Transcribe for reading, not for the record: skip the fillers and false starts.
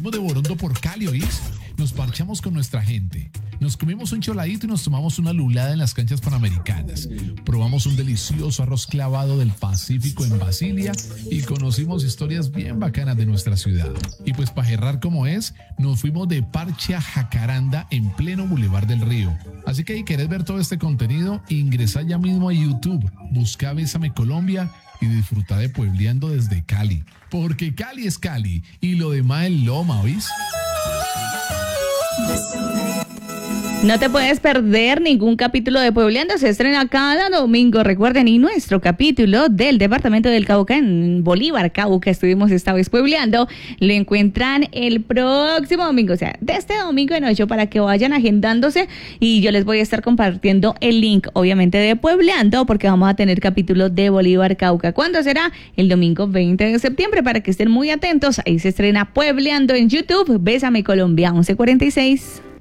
hicimos de Borondo por Cali, ¿oís? Nos parchamos con nuestra gente. Nos comimos un choladito y nos tomamos una lulada en las canchas panamericanas. Probamos un delicioso arroz clavado del Pacífico en Basilia y conocimos historias bien bacanas de nuestra ciudad. Y pues para cerrar como es, nos fuimos de parche a Jacaranda en pleno Boulevard del Río. Así que si querés ver todo este contenido, ingresa ya mismo a YouTube, busca Bésame Colombia y disfruta de Puebleando desde Cali. Porque Cali es Cali y lo demás es Loma, ¿oís? No te puedes perder ningún capítulo de Puebleando, se estrena cada domingo, recuerden, y nuestro capítulo del departamento del Cauca en Bolívar, Cauca, estuvimos esta vez puebleando, lo encuentran el próximo domingo, o sea, de este domingo en 8 para que vayan agendándose y yo les voy a estar compartiendo el link, obviamente, de Puebleando, porque vamos a tener capítulo de Bolívar, Cauca. ¿Cuándo será? El domingo 20 de septiembre, para que estén muy atentos, ahí se estrena Puebleando en YouTube, Bésame Colombia, 11:46.